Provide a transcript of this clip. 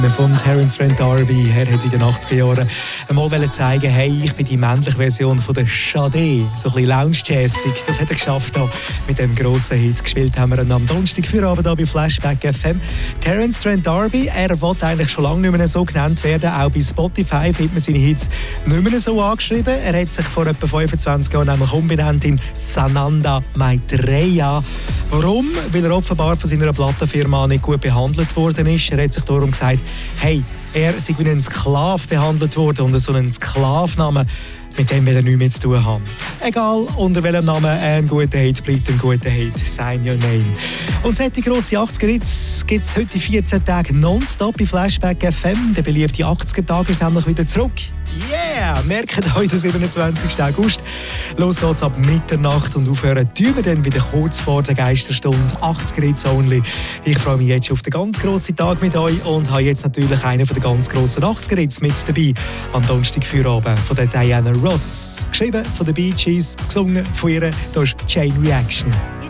Von Terence Trent D'Arby. Er hat in den 80er Jahren einmal zeigen, hey, ich bin die männliche Version von der Sade. So ein bisschen lounge-jazzig. Das hat er geschafft hier mit dem grossen Hit. Gespielt haben wir ihn am Donnerstag für Abend hier bei Flashback FM. Terence Trent D'Arby, er wollte eigentlich schon lange nicht mehr so genannt werden. Auch bei Spotify findet man seine Hits nicht mehr so angeschrieben. Er hat sich vor etwa 25 Jahren nämlich umbenannt in Sananda Maitreya. Warum? Weil er offenbar von seiner Plattenfirma nicht gut behandelt worden ist. Er hat sich darum gesagt, hey, er sei wie ein Sklave behandelt worden und so einen Sklavennamen, mit dem will er nichts mehr zu tun haben. Egal, unter welchem Namen ein guter Hit bleibt ein guter Hit. Sign your name. Und solche grosse 80er-Hits gibt es heute 14 Tage nonstop bei Flashback FM. Der beliebte 80er-Tag ist nämlich wieder zurück. Yeah! Merkt euch den 27. August. Los geht's ab Mitternacht und aufhören tun wir dann wieder kurz vor der Geisterstunde. 80er Hits only. Ich freue mich jetzt schon auf den ganz grossen Tag mit euch und habe jetzt natürlich einen von den ganz grossen 80er Hits mit dabei. Am Donnerstag Feierabend von der Diana Ross. Geschrieben von den Bee Gees, gesungen von ihr. Das ist Chain Reaction.